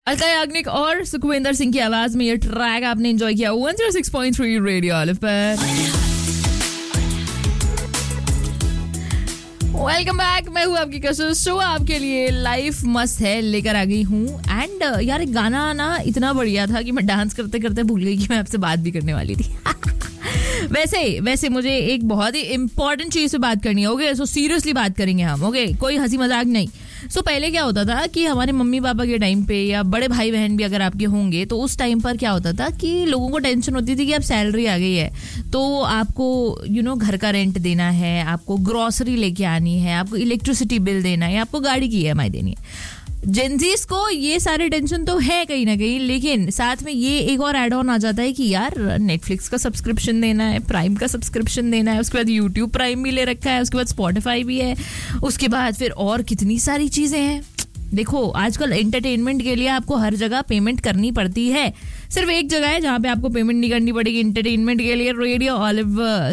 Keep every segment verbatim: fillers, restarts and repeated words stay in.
अलका याग्निक और सुखविंदर सिंह की आवाज में ये ट्रैक आपने एंजॉय किया one zero six point three radio olive पर। वेलकम बैक, मैं हूँ आपकी कसर। शो आपके लिए लाइफ मस्त है लेकर आ गई हूँ। एंड यार एक गाना ना इतना बढ़िया था कि मैं डांस करते करते भूल गई कि मैं आपसे बात भी करने वाली थी। वैसे वैसे मुझे एक बहुत ही इंपॉर्टेंट चीज से बात करनी है। ओके, सो सीरियसली बात करेंगे हम। ओके, कोई हंसी मजाक नहीं। सो so, पहले क्या होता था कि हमारे मम्मी पापा के टाइम पे या बड़े भाई बहन भी अगर आपके होंगे तो उस टाइम पर क्या होता था कि लोगों को टेंशन होती थी कि अब सैलरी आ गई है तो आपको यू नो घर का रेंट देना है, आपको ग्रोसरी लेके आनी है, आपको इलेक्ट्रिसिटी बिल देना है, आपको गाड़ी की ई एम आई देनी है। जेंजीज को ये सारे टेंशन तो है कहीं ना कहीं, लेकिन साथ में ये एक और एड ऑन आ जाता है कि यार नेटफ्लिक्स का सब्सक्रिप्शन देना है, प्राइम का सब्सक्रिप्शन देना है, उसके बाद यूट्यूब प्राइम भी ले रखा है, उसके बाद स्पॉटिफाई भी है, उसके बाद फिर और कितनी सारी चीजें हैं। देखो आजकल एंटरटेनमेंट के लिए आपको हर जगह पेमेंट करनी पड़ती है, सिर्फ एक जगह है जहाँ पे आपको पेमेंट नहीं करनी पड़ेगी एंटरटेनमेंट के लिए। रेडियो ऑलिव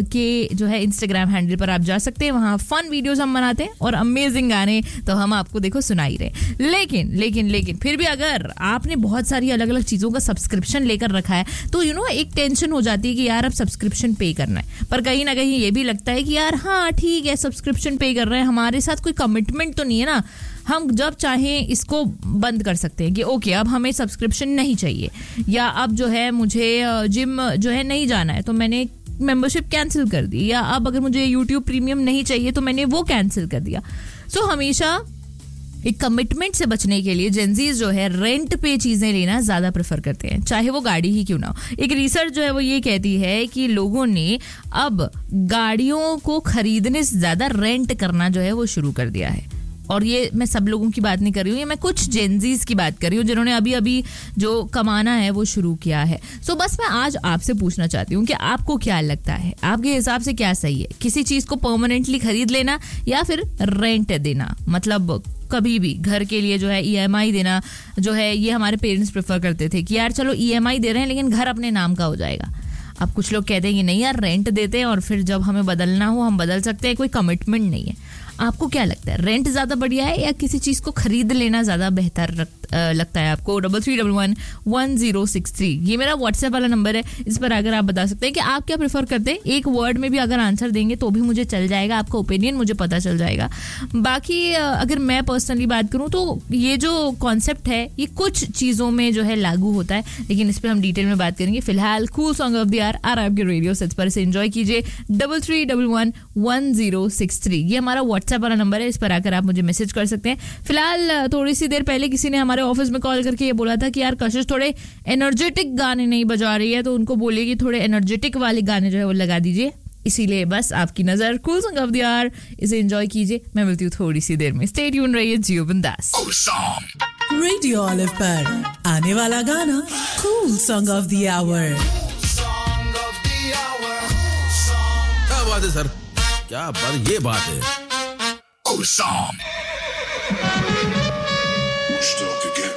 के जो है इंस्टाग्राम हैंडल पर आप जा सकते हैं, वहाँ फन वीडियोस हम बनाते हैं और अमेजिंग गाने तो हम आपको देखो सुना ही रहे। लेकिन लेकिन लेकिन फिर भी अगर आपने बहुत सारी अलग अलग चीज़ों का सब्सक्रिप्शन लेकर रखा है तो यू नो एक टेंशन हो जाती है कि यार अब सब्सक्रिप्शन पे करना है, पर कहीं ना कहीं ये भी लगता है कि यार हाँ ठीक है सब्सक्रिप्शन पे कर रहे हैं, हमारे साथ कोई कमिटमेंट तो नहीं है ना, हम जब चाहें इसको बंद कर सकते हैं कि ओके अब हमें सब्सक्रिप्शन नहीं चाहिए, या अब जो है मुझे जिम जो है नहीं जाना है तो मैंने मेंबरशिप कैंसिल कर दी, या अब अगर मुझे यूट्यूब प्रीमियम नहीं चाहिए तो मैंने वो कैंसिल कर दिया। सो so, हमेशा एक कमिटमेंट से बचने के लिए जेंजीज जो है रेंट पे चीजें लेना ज्यादा प्रेफर करते हैं, चाहे वो गाड़ी ही क्यों ना हो। एक रिसर्च जो है वो ये कहती है कि लोगों ने अब गाड़ियों को खरीदने से ज्यादा रेंट करना जो है वो शुरू कर दिया है। और ये मैं सब लोगों की बात नहीं कर रही हूँ, ये मैं कुछ जेंजीज की बात कर रही हूँ जिन्होंने अभी अभी जो कमाना है वो शुरू किया है। सो so, बस मैं आज आपसे पूछना चाहती हूँ कि आपको क्या लगता है, आपके हिसाब से क्या सही है, किसी चीज को परमानेंटली खरीद लेना या फिर रेंट देना? मतलब कभी भी घर के लिए जो है ई एम आई देना जो है ये हमारे पेरेंट्स प्रेफर करते थे कि यार चलो ई एम आई दे रहे हैं लेकिन घर अपने नाम का हो जाएगा। अब कुछ लोग कहते हैं कि नहीं यार रेंट देते हैं और फिर जब हमें बदलना हो हम बदल सकते हैं, कोई कमिटमेंट नहीं है। आपको क्या लगता है, रेंट ज्यादा बढ़िया है या किसी चीज को खरीद लेना ज्यादा बेहतर लगता है आपको? Double three double one one zero six three ये मेरा व्हाट्सएप वाला नंबर है, इस पर अगर आप बता सकते हैं कि आप क्या प्रेफर करते हैं। एक वर्ड में भी अगर आंसर देंगे तो भी मुझे चल जाएगा, आपका ओपिनियन मुझे पता चल जाएगा। बाकी अगर मैं पर्सनली बात करूं तो ये जो कॉन्सेप्ट है ये कुछ चीजों में जो है लागू होता है, लेकिन इस पर हम डिटेल में बात करेंगे। फिलहाल cool song of the year आ रहा है आपके रेडियो सेट पर, से एंजॉय कीजिए। Double three double one one zero six three ये हमारा व्हाट्सएप वाला नंबर है, इस पर आकर आप मुझे मैसेज कर सकते हैं। फिलहाल थोड़ी सी देर पहले किसी ने हमारे ऑफिस में कॉल करके ये बोला था कि यार कशिश थोड़े एनर्जेटिक गाने नहीं बजा रही है, तो उनको बोलिए कि थोड़े एनर्जेटिक वाले गाने जो है वो लगा दीजिए। इसीलिए बस आपकी नजर cool song of the year, इसे एंजॉय कीजिए। मैं मिलती हूँ थोड़ी सी देर में, स्टे ट्यून रहिए जियो बिंदास। रेडियो ऑलिव पर आने वाला गाना cool song of the our. क्या बात है सर, क्या बात, ये बात है। Cool song. Still could get